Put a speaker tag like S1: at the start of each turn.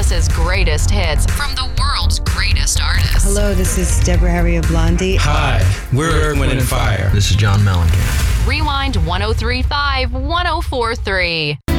S1: Christmas's greatest hits from the world's greatest artists.
S2: Hello, this is Deborah Harry of Blondie.
S3: Hi, we're Earth, Wind & Fire.
S4: This is John Mellencamp.
S1: Rewind 103.5, 104.3.